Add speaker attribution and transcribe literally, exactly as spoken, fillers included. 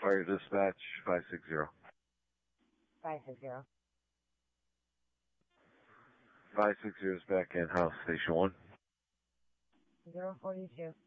Speaker 1: Fire dispatch, five six zero.
Speaker 2: five six zero.
Speaker 1: five six zero is back in house, station one.
Speaker 2: zero forty-two.